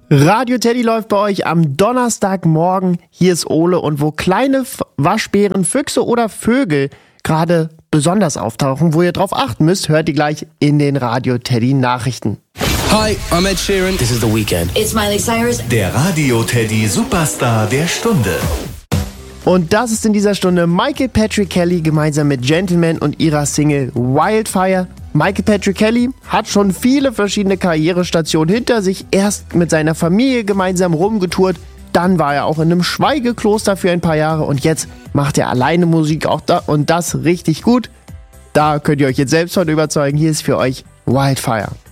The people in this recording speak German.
Radio Teddy läuft bei euch am Donnerstagmorgen. Hier ist Ole, und wo kleine Waschbären, Füchse oder Vögel gerade besonders auftauchen, wo ihr drauf achten müsst, hört ihr gleich in den Radio Teddy Nachrichten. Hi, I'm Ed Sheeran. This is The Weeknd. It's Miley Cyrus. Der Radio Teddy Superstar der Stunde. Und das ist in dieser Stunde Michael Patrick Kelly gemeinsam mit Gentleman und ihrer Single Wildfire. Michael Patrick Kelly hat schon viele verschiedene Karrierestationen hinter sich. Erst mit seiner Familie gemeinsam rumgetourt, dann war er auch in einem Schweigekloster für ein paar Jahre und jetzt macht er alleine Musik und das richtig gut. Da könnt ihr euch jetzt selbst von überzeugen. Hier ist für euch Wildfire.